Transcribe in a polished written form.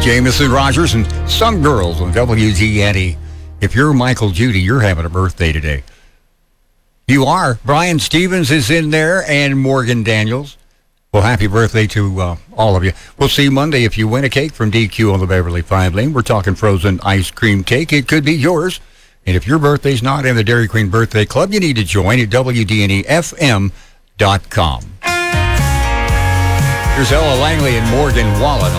Jameson Rogers and Some Girls on WGNE. If you're Michael Judy, you're having a birthday today. You are. Brian Stevens is in there and Morgan Daniels. Well, happy birthday to all of you. We'll see you Monday if you win a cake from DQ on the Beverly 5 Lane. We're talking frozen ice cream cake. It could be yours. And if your birthday's not in the Dairy Queen Birthday Club, you need to join at WDNEFM.com. Here's Ella Langley and Morgan Wallen.